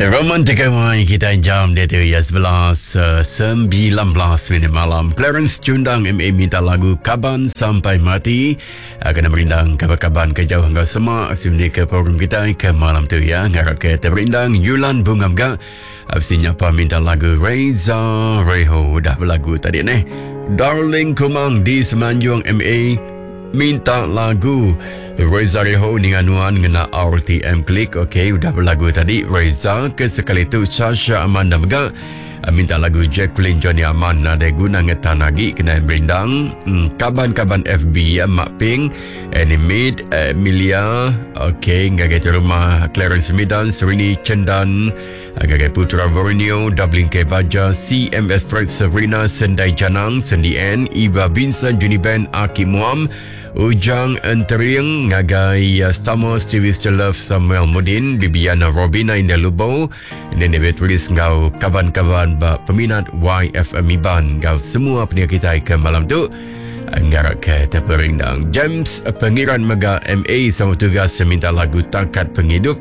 Romantika mai kita jam dia tu ya 19 minit malam. Clarence Cundang MA minta lagu Kaban Sampai Mati. Kena berindang kabar-kabar ke jauh hingga semak. Sini ke program kita ke malam tu ya. Ngarap ke terberindang Yulan Bunga Mga. Absinya apa minta lagu Reza Reho. Dah berlagu tadi ni. Darling Kumang di Semenanjung MA minta lagu Reza Reho dengan nuan ngena RTM Klik. Okey, udah berlagu tadi Reza. Ke sekali tu Sasha Amanda Mega minta lagu Jacqueline Johnny Aman. Ada guna ngetan lagi kena berindang kaban-kaban FB ya Mak Ping Animate Emilia. Okey, ngagai rumah Clarence Midan Serini Cendan ngagai Putra Borneo Dublin K Baja CMS Fred Sabrina Sendai Janang Sendi N Iba Vincent Juniben Aki Muam Ujang Entering ngagai Stamos TV Still Love Samuel Mudin Bibiana Robina Indah Lubo dan dia tulis ngau kaban-kaban peminat YFM Iban ngau semua pendengar kita ke malam tu ngarak ke terperindang James Pengiran Mega MA sama tugas minta lagu Tangkat Penghidup.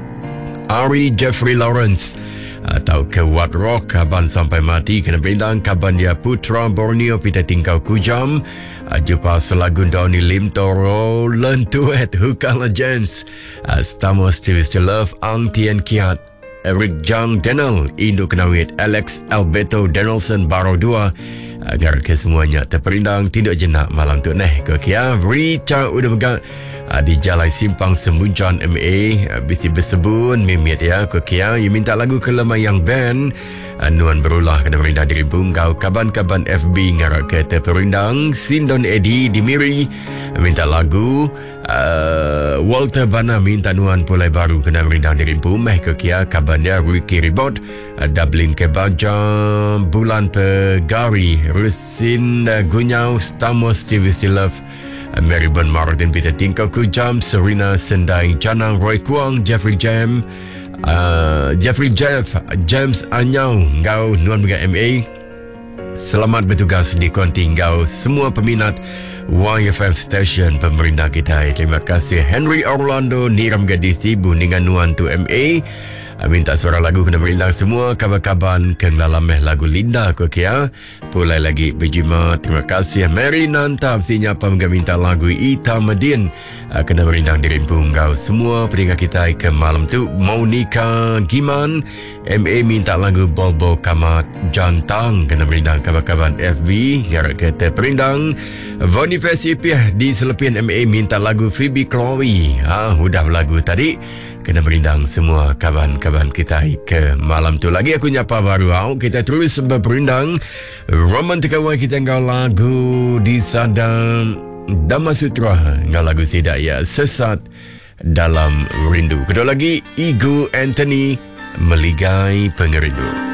Ari Jeffrey Lawrence atau ke Wat Rock Kaban Sampai Mati kena berindang kaban dia Putra Borneo Pita Tingkau Kujam jumpa selagun Doni Lim Toro Lentuet Hukala James Stamos TV Still Love Ang Tien Kiat Eric Jang Daniel Indo Kenawit Alex Alberto Donaldson Baro 2 agar ke semuanya terperindang tindak jenak malam tu neh ke kia Richa udah megang di Jalai Simpang Semuncan MA bisi bersebun mimit ya ke kia you minta lagu Kelema Yang Band nuan berulah kena berindang diri bunggau kaban-kaban FB ngarak ke terperindang Sindon Eddie di Miri minta lagu Walter Bana minta nuan pulai baru kena berindang diri pumeh ke kia kaban dia Ricky Ribot Dublin ke Baja Bulan Pegari Rusin Gunyau Stamos TV Still Love Marybon Martin Peter Tingkau Kujam Serena Sendai Janang Roy Kuang Jeffrey Jam Jeffrey Jeff James Anyau ngau nuan Mega MA. Selamat bertugas di konti ngau semua peminat YFM Station pemerintah kita. Terima kasih Henry Orlando Niram Gadisi Buningan nuan tu MA. Minta suara lagu kena berindang semua kabar-kabar kenglalameh lagu Linda ko kia pulai lagi berjima. Terima kasih Mary Nanta sinya apa minta lagu Ita Medin kena berindang diri punggau semua pendengar kita ke malam tu. Monica Giman MA minta lagu Bolbo Kamat Jantang kena berindang kabar-kabar FB ngarak kata perindang. Boniface Ipiah di Selepian MA minta lagu Phoebe Chloe udah lagu tadi kena berindang semua kawan-kawan kita ke malam tu lagi. Aku nyapa baru kita terus berperindang Romantika Wai kita ngau lagu di Sadam Damasutra ngau lagu Sidaya Sesat Dalam Rindu. Kedua lagi Igu Anthony Meligai Pengerindu.